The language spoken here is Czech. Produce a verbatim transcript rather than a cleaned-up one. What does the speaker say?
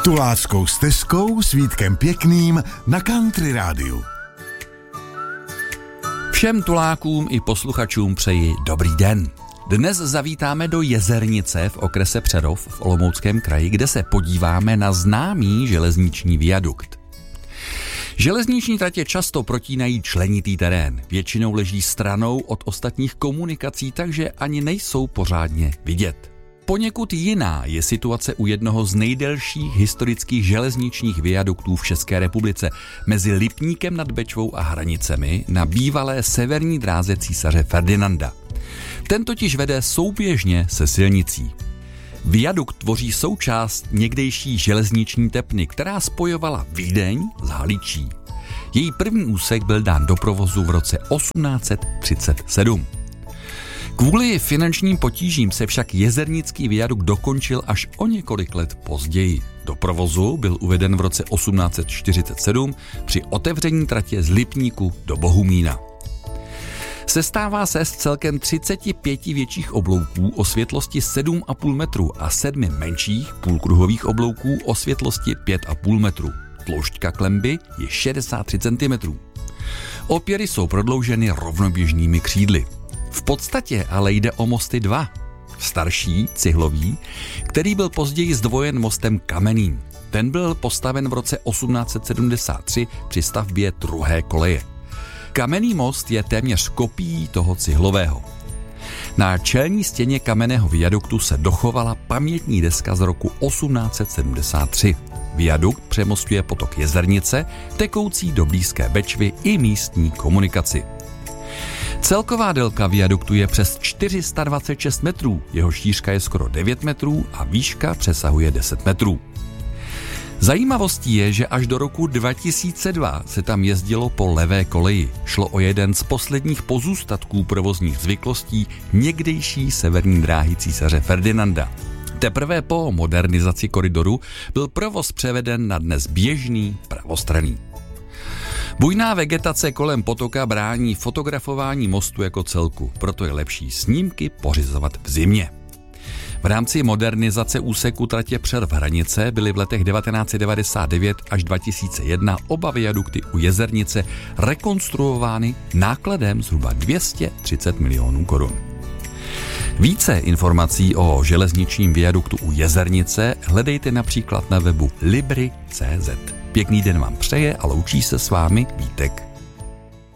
Tuláckou stezkou s Vítkem Pěkným na Country Rádiu. Všem tulákům i posluchačům přeji dobrý den. Dnes zavítáme do Jezernice v okrese Přerov v Olomouckém kraji, kde se podíváme na známý železniční viadukt. Železniční tratě často protínají členitý terén, většinou leží stranou od ostatních komunikací, takže ani nejsou pořádně vidět. Poněkud jiná je situace u jednoho z nejdelších historických železničních viaduktů v České republice mezi Lipníkem nad Bečvou a Hranicemi na bývalé severní dráze císaře Ferdinanda. Ten totiž vede souběžně se silnicí. Viadukt tvoří součást někdejší železniční tepny, která spojovala Vídeň s Haličí. Její první úsek byl dán do provozu v roce osmnáct set třicet sedm. Kvůli finančním potížím se však jezernický viadukt dokončil až o několik let později. Do provozu byl uveden v roce osmnáct set čtyřicet sedm při otevření tratě z Lipníku do Bohumína. Sestává se z celkem třiceti pěti větších oblouků o světlosti sedm a půl metru a sedmi menších půlkruhových oblouků o světlosti pět a půl metru. Tloušťka klenby je šedesát tři centimetrů. Opěry jsou prodlouženy rovnoběžnými křídly. V podstatě ale jde o mosty dva. Starší, cihlový, který byl později zdvojen mostem kamenným. Ten byl postaven v roce osmnáct set sedmdesát tři při stavbě druhé koleje. Kamenný most je téměř kopií toho cihlového. Na čelní stěně kamenného viaduktu se dochovala pamětní deska z roku osmnáct set sedmdesát tři. Viadukt přemostuje potok Jezernice, tekoucí do blízké Bečvy i místní komunikaci. Celková délka viaduktu je přes čtyři sta dvacet šest metrů, jeho šířka je skoro devět metrů a výška přesahuje deset metrů. Zajímavostí je, že až do roku dva tisíce dva se tam jezdilo po levé koleji. Šlo o jeden z posledních pozůstatků provozních zvyklostí někdejší severní dráhy císaře Ferdinanda. Teprve po modernizaci koridoru byl provoz převeden na dnes běžný pravostranný. Bujná vegetace kolem potoka brání fotografování mostu jako celku, proto je lepší snímky pořizovat v zimě. V rámci modernizace úseku tratě Přerov Hranice byly v letech devatenáct set devadesát devět až dva tisíce jedna oba viadukty u Jezernice rekonstruovány nákladem zhruba dvě stě třicet milionů korun. Více informací o železničním viaduktu u Jezernice hledejte například na webu libry tečka cé zet. Pěkný den vám přeje a loučí se s vámi Vítek